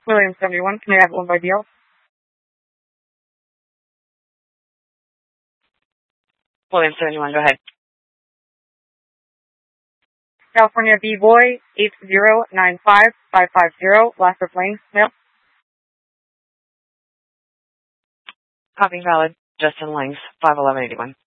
William 71, can I have one by deal? William 71, go ahead. California B-Boy 8095550, Blaster Plains, mail. Copy valid. Justin Langs, 51181.